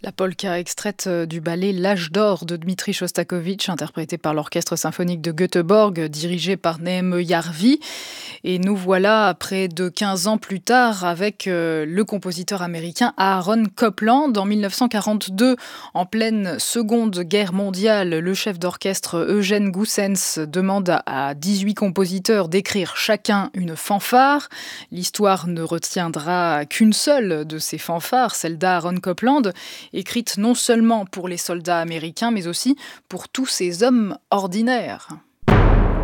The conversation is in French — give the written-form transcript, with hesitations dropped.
La polka extraite du ballet L'Âge d'or de Dmitri Shostakovich, interprété par l'Orchestre symphonique de Göteborg, dirigé par Neeme Järvi. Et nous voilà près de 15 ans plus tard avec le compositeur américain Aaron Copland. En 1942, en pleine Seconde Guerre mondiale, le chef d'orchestre Eugène Goossens demande à 18 compositeurs d'écrire chacun une fanfare. L'histoire ne retiendra qu'une seule de ces fanfares, celle d'Aaron Copland, écrite non seulement pour les soldats américains, mais aussi pour tous ces hommes ordinaires.